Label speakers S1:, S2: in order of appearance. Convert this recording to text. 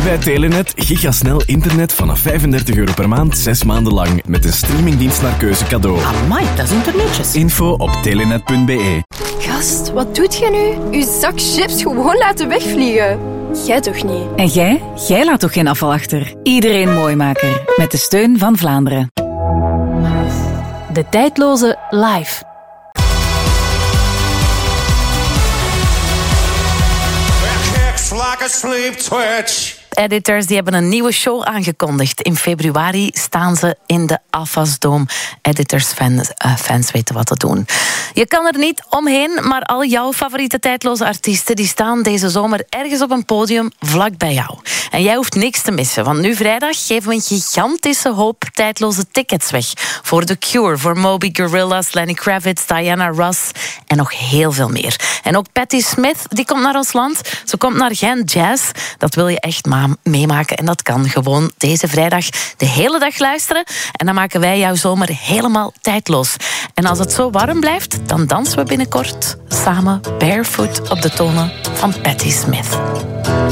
S1: bij Telenet gigasnel internet vanaf €35 per maand, 6 maanden lang. Met een streamingdienst naar keuze cadeau.
S2: Amai, dat is internetjes.
S1: Info op telenet.be.
S3: Gast, wat doet jij nu? Uw zak chips gewoon laten wegvliegen. Jij toch niet?
S4: En jij? Jij laat toch geen afval achter? Iedereen Mooimaker. Met de steun van Vlaanderen. De tijdloze live.
S5: Like a sleep twitch.
S2: Editors die hebben een nieuwe show aangekondigd. In februari staan ze in de Afasdome. Editors-fans weten wat te doen. Je kan er niet omheen, maar al jouw favoriete tijdloze artiesten die staan deze zomer ergens op een podium vlak bij jou. En jij hoeft niks te missen, want nu vrijdag geven we een gigantische hoop tijdloze tickets weg. Voor The Cure, voor Moby Gorilla's, Lenny Kravitz, Diana Ross en nog heel veel meer. En ook Patti Smith, die komt naar ons land. Ze komt naar Gent Jazz. Dat wil je echt meemaken en dat kan gewoon deze vrijdag de hele dag luisteren. En dan maken wij jouw zomer helemaal tijdloos. En als het zo warm blijft, dan dansen we binnenkort samen barefoot op de tonen van Patti Smith.